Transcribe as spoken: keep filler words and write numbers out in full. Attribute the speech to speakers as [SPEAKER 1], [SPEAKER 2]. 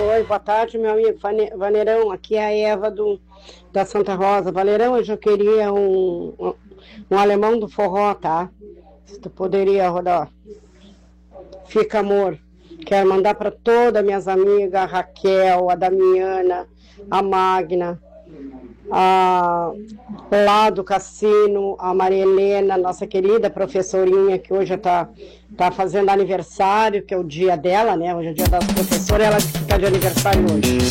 [SPEAKER 1] Oi, boa tarde, meu amigo Vane- Vaneirão. Aqui é a Eva do, da Santa Rosa. Vaneirão, eu já queria um, um, um alemão do forró, tá? Se tu poderia rodar. Fica, amor. Quero mandar para todas minhas amigas, a Raquel, a Damiana, a Magna, a lá do Cassino, a Maria Helena, nossa querida professorinha, que hoje está tá fazendo aniversário, que é o dia dela, né? Hoje é o dia das professoras, ela que está de aniversário hoje.